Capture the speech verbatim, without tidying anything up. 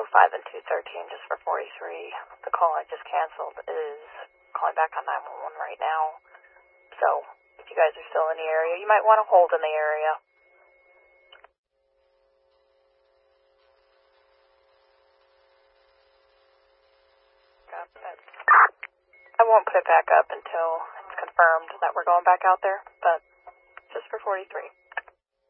five and two thirteen just for forty-three. The call I just canceled is calling back on nine one one right now. So if you guys are still in the area, you might want to hold in the area. I won't put it back up until it's confirmed that we're going back out there, but just for forty-three.